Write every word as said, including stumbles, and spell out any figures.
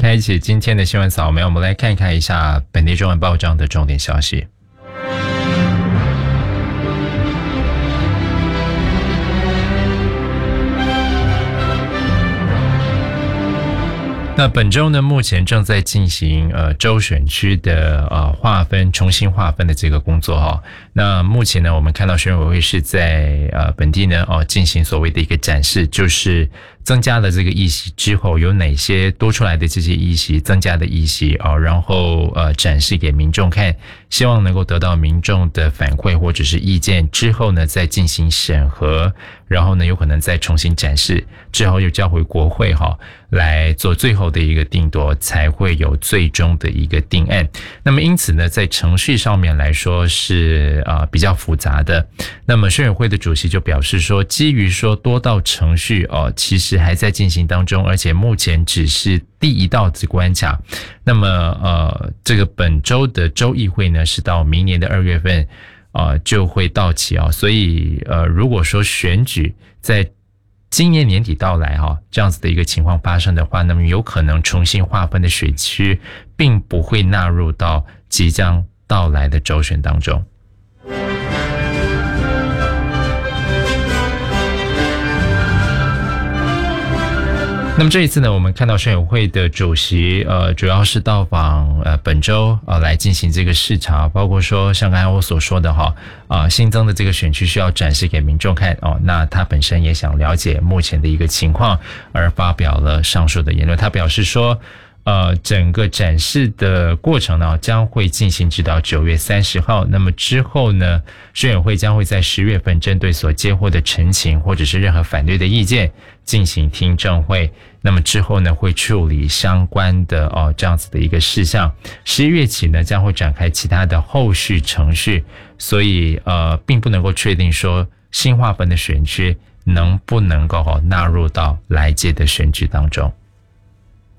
开启今天的新闻扫描，我们来看看一下本地中文报章的重点消息。那本周呢，目前正在进行呃州选区的呃划分，重新划分的这个工作哈。那目前呢，我们看到选委会是在呃本地呢哦进行所谓的一个展示，就是增加了这个议席之后，有哪些多出来的这些议席，增加的议席啊、哦，然后呃展示给民众看，希望能够得到民众的反馈或者是意见之后呢，再进行审核，然后呢有可能再重新展示，之后又交回国会哈、哦、来做最后的一个定夺，才会有最终的一个定案。那么因此呢，在程序上面来说是啊、呃、比较复杂的。那么选委会的主席就表示说，基于说多道程序哦，其实还在进行当中，而且目前只是第一道的关卡。那么呃，这个本周的州议会呢，是到明年的二月份啊、呃、就会到期啊、哦，所以呃，如果说选举在今年年底到来哈，这样子的一个情况发生的话，那么有可能重新划分的选区并不会纳入到即将到来的州选当中。那么这一次呢，我们看到选委会的主席呃，主要是到访呃本州呃来进行这个视察，包括说像刚才我所说的哈啊、呃、新增的这个选区需要展示给民众看哦，那他本身也想了解目前的一个情况，而发表了上述的言论。他表示说，呃，整个展示的过程呢，将会进行直到九月三十号。那么之后呢，选委会将会在十月份针对所接获的陈情或者是任何反对的意见进行听证会。那么之后呢，会处理相关的哦这样子的一个事项。十一月起呢，将会展开其他的后续程序。所以呃，并不能够确定说新划分的选区能不能够哦纳入到来届的选举当中。